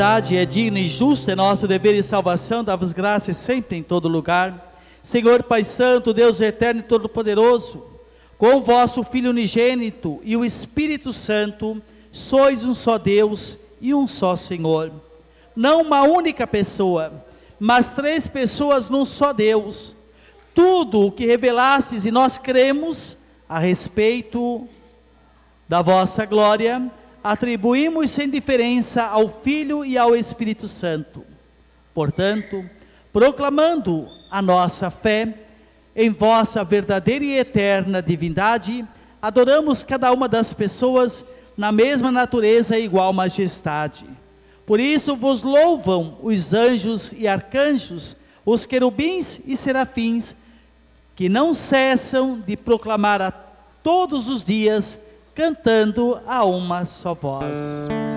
Verdade é digno e justo, é nosso dever e salvação, dá-vos graças sempre em todo lugar. Senhor Pai Santo, Deus eterno e todo-poderoso, com o vosso Filho unigênito e o Espírito Santo, sois um só Deus e um só Senhor. Não uma única pessoa, mas três pessoas num só Deus. Tudo o que revelastes e nós cremos a respeito da vossa glória, atribuímos sem diferença ao Filho e ao Espírito Santo. Portanto, proclamando a nossa fé em vossa verdadeira e eterna divindade, adoramos cada uma das pessoas na mesma natureza e igual majestade. Por isso vos louvam os anjos e arcanjos, os querubins e serafins, que não cessam de proclamar a todos os dias, cantando a uma só voz.